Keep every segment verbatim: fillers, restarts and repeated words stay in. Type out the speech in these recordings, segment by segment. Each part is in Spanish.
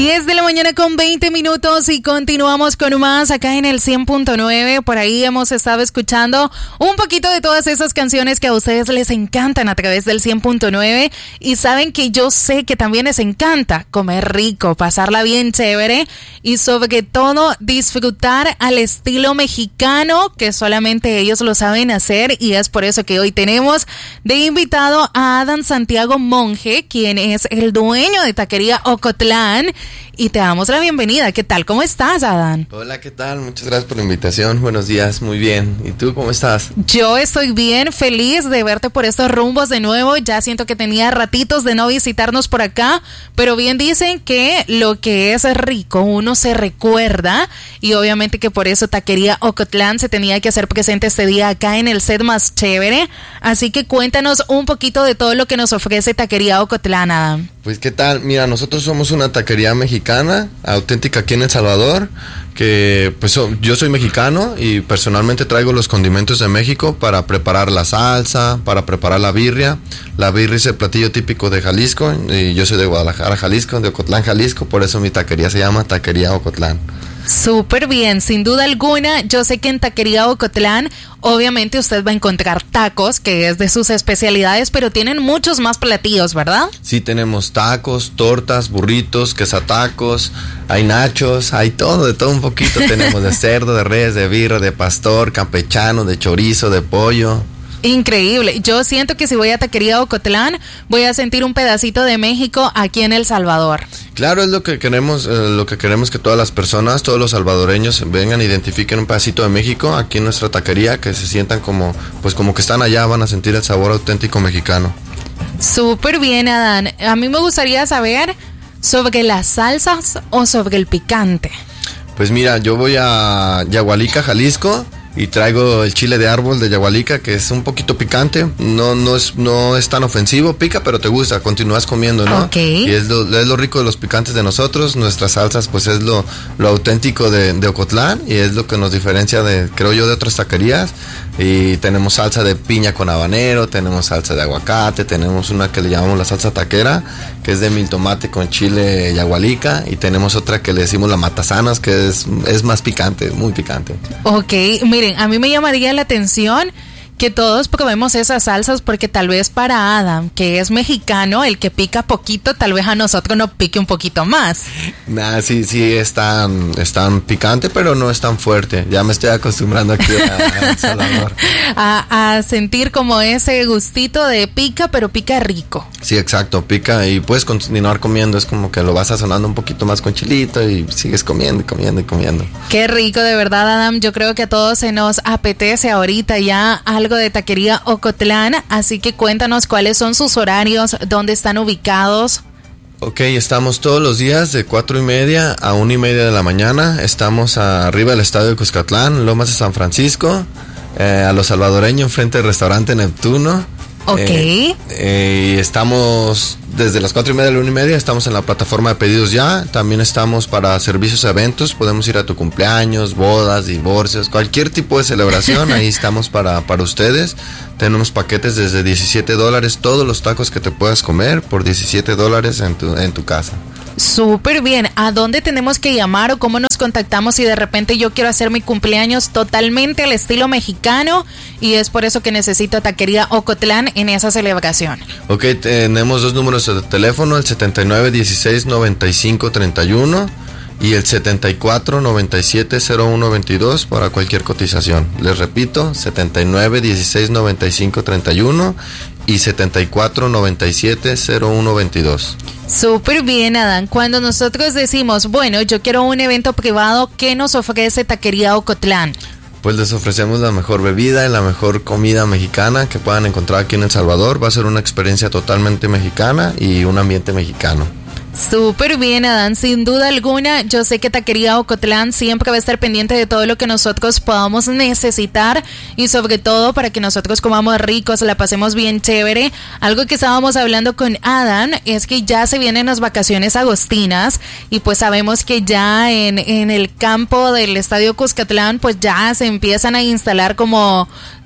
diez de la mañana con veinte minutos y continuamos con más acá en el cien punto nueve. Por ahí hemos estado escuchando un poquito de todas esas canciones que a ustedes les encantan a través del cien punto nueve y saben que yo sé que también les encanta comer rico, pasarla bien chévere y sobre todo disfrutar al estilo mexicano que solamente ellos lo saben hacer, y es por eso que hoy tenemos de invitado a Adán Santiago Monge, quien es el dueño de Taquería Ocotlán. Y te damos la bienvenida. ¿Qué tal? ¿Cómo estás, Adán? Hola, ¿qué tal? Muchas gracias por la invitación. Buenos días, muy bien. ¿Y tú cómo estás? Yo estoy bien, feliz de verte por estos rumbos de nuevo. Ya siento que tenía ratitos de no visitarnos por acá, pero bien dicen que lo que es rico uno se recuerda, y obviamente que por eso Taquería Ocotlán se tenía que hacer presente este día acá en el set más chévere. Así que cuéntanos un poquito de todo lo que nos ofrece Taquería Ocotlán, Adán. Pues qué tal, mira, nosotros somos una taquería mexicana, auténtica aquí en El Salvador, que pues yo soy mexicano y personalmente traigo los condimentos de México para preparar la salsa, para preparar la birria. La birria es el platillo típico de Jalisco y yo soy de Guadalajara, Jalisco, de Ocotlán, Jalisco, por eso mi taquería se llama Taquería Ocotlán. Súper bien, sin duda alguna. Yo sé que en Taquería Ocotlán obviamente usted va a encontrar tacos, que es de sus especialidades, pero tienen muchos más platillos, ¿verdad? Sí, tenemos tacos, tortas, burritos, quesatacos, hay nachos, hay todo, de todo un poquito. Tenemos de cerdo, de res, de birra, de pastor, campechano, de chorizo, de pollo. Increíble. Yo siento que si voy a Taquería Ocotlán voy a sentir un pedacito de México aquí en El Salvador. Claro, es lo que queremos, eh, lo que queremos que todas las personas, todos los salvadoreños vengan, identifiquen un pedacito de México aquí en nuestra taquería, que se sientan como, pues como que están allá, van a sentir el sabor auténtico mexicano. Súper bien, Adán. A mí me gustaría saber sobre las salsas o sobre el picante. Pues mira, yo voy a Yagualica, Jalisco, y traigo el chile de árbol de Yagualica, que es un poquito picante, no no es no es tan ofensivo, pica, pero te gusta, continúas comiendo, ¿no? Okay. Y es lo, es lo rico de los picantes de nosotros, nuestras salsas pues es lo, lo auténtico de, de Ocotlán, y es lo que nos diferencia de, creo yo, de otras taquerías. Y tenemos salsa de piña con habanero, tenemos salsa de aguacate, tenemos una que le llamamos la salsa taquera, que es de mil tomate con chile Yagualica, y tenemos otra que le decimos la matasanas, que es, es más picante, muy picante. Ok, miren, a mí me llamaría la atención que todos probemos esas salsas, porque tal vez para Adam, que es mexicano, el que pica poquito, tal vez a nosotros nos pique un poquito más. Nah, sí, sí, es tan, es tan picante, pero no es tan fuerte. Ya me estoy acostumbrando aquí a, a El Salvador. a, a sentir como ese gustito de pica, pero pica rico. Sí, exacto, pica y puedes continuar comiendo. Es como que lo vas sazonando un poquito más con chilito y sigues comiendo y comiendo y comiendo. Qué rico, de verdad, Adam. Yo creo que a todos se nos apetece ahorita ya algo de Taquería Ocotlán, así que cuéntanos cuáles son sus horarios, dónde están ubicados. Ok, estamos todos los días de cuatro y media a una y media de la mañana. Estamos arriba del estadio de Cuscatlán, Lomas de San Francisco, eh, a los salvadoreños, frente al restaurante Neptuno. Ok. Eh, eh, y estamos desde las cuatro y media a la una y media, estamos en la plataforma de pedidos ya. También estamos para servicios a eventos, podemos ir a tu cumpleaños, bodas, divorcios, cualquier tipo de celebración, ahí estamos para, para ustedes. Tenemos paquetes desde diecisiete dólares, todos los tacos que te puedas comer por diecisiete dólares en tu, en tu casa. Súper bien. ¿A dónde tenemos que llamar o cómo nos contactamos si de repente yo quiero hacer mi cumpleaños totalmente al estilo mexicano y es por eso que necesito Taquería Ocotlán en esa celebración? Ok, tenemos dos números de teléfono, el setenta y nueve dieciséis noventa y cinco treinta y uno y el setenta y cuatro noventa y siete cero uno veintidós para cualquier cotización. Les repito, setenta y nueve dieciséis noventa y cinco treinta y uno y setenta y cuatro noventa y siete cero uno veintidós. Súper bien, Adán. Cuando nosotros decimos, bueno, yo quiero un evento privado, ¿qué nos ofrece Taquería Ocotlán? Pues les ofrecemos la mejor bebida y la mejor comida mexicana que puedan encontrar aquí en El Salvador. Va a ser una experiencia totalmente mexicana y un ambiente mexicano. Súper bien, Adán, sin duda alguna. Yo sé que Taquería Ocotlán siempre va a estar pendiente de todo lo que nosotros podamos necesitar y sobre todo para que nosotros comamos ricos, la pasemos bien chévere. Algo que estábamos hablando con Adán es que ya se vienen las vacaciones agostinas y pues sabemos que ya en, en el campo del Estadio Cuscatlán pues ya se empiezan a instalar como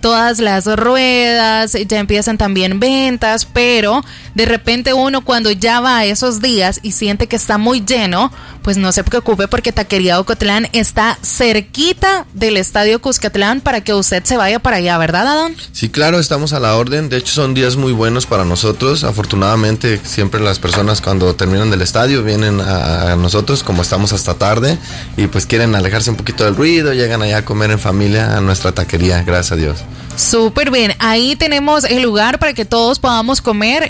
todas las ruedas, ya empiezan también ventas, pero de repente uno cuando ya va a esos días y siente que está muy lleno, pues no se preocupe porque Taquería Ocotlán está cerquita del Estadio Cuscatlán para que usted se vaya para allá, ¿verdad, Adán? Sí, claro, estamos a la orden. De hecho, son días muy buenos para nosotros. Afortunadamente, siempre las personas cuando terminan del estadio vienen a, a nosotros, como estamos hasta tarde, y pues quieren alejarse un poquito del ruido, llegan allá a comer en familia a nuestra taquería, gracias a Dios. Súper bien, ahí tenemos el lugar para que todos podamos comer,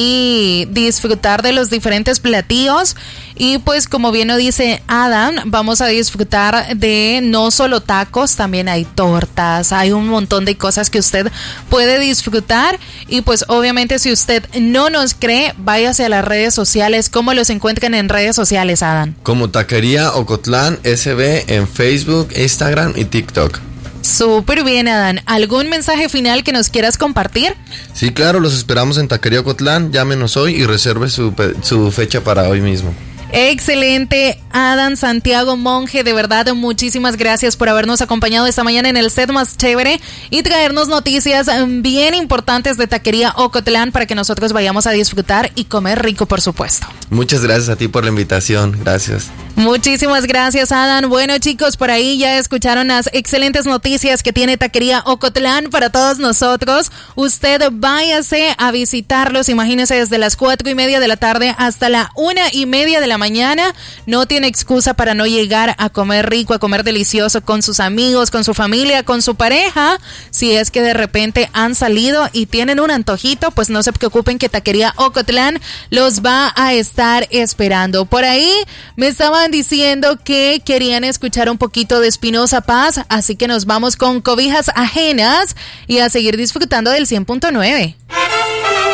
ahí disfrutar de los diferentes platillos y pues como bien lo dice Adam, vamos a disfrutar de no solo tacos, también hay tortas, hay un montón de cosas que usted puede disfrutar y pues obviamente si usted no nos cree, váyase a las redes sociales. ¿Cómo los encuentran en redes sociales, Adam? Como Taquería Ocotlán S B en Facebook, Instagram y TikTok. Súper bien, Adán. ¿Algún mensaje final que nos quieras compartir? Sí, claro, los esperamos en Taquería Ocotlán. Llámenos hoy y reserve su, su fecha para hoy mismo. Excelente, Adán Santiago Monge, de verdad muchísimas gracias por habernos acompañado esta mañana en el set más chévere y traernos noticias bien importantes de Taquería Ocotlán para que nosotros vayamos a disfrutar y comer rico, por supuesto. Muchas gracias a ti por la invitación, gracias. Muchísimas gracias, Adán. Bueno, chicos, por ahí ya escucharon las excelentes noticias que tiene Taquería Ocotlán para todos nosotros. Usted váyase a visitarlos, imagínese desde las cuatro y media de la tarde hasta la una y media de la mañana. No tiene excusa para no llegar a comer rico, a comer delicioso con sus amigos, con su familia, con su pareja. Si es que de repente han salido y tienen un antojito, pues no se preocupen que Taquería Ocotlán los va a estar esperando. Por ahí me estaban diciendo que querían escuchar un poquito de Espinosa Paz, así que nos vamos con Cobijas Ajenas y a seguir disfrutando del cien punto nueve.